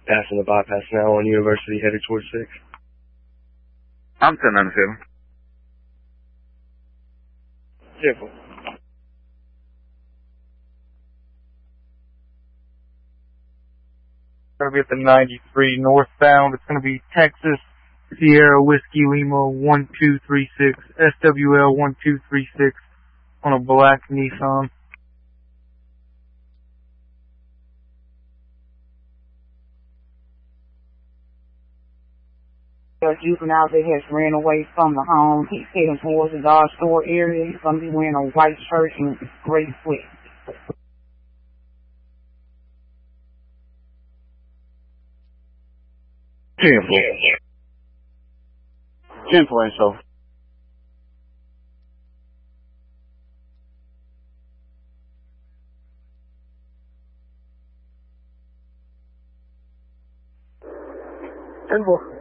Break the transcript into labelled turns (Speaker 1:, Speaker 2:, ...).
Speaker 1: Passing the bypass now on University, headed towards 6.
Speaker 2: I'm 1097.
Speaker 1: Careful.
Speaker 3: Going to be at the 93 northbound. It's going to be Texas Sierra Whiskey Lima 1236 SWL 1236 on a black Nissan.
Speaker 4: A juvenile that has ran away from the home. He's heading towards the Dodge store area. He's going to be wearing a white shirt and gray sweats.
Speaker 2: 10-4, so.
Speaker 3: Ten-4.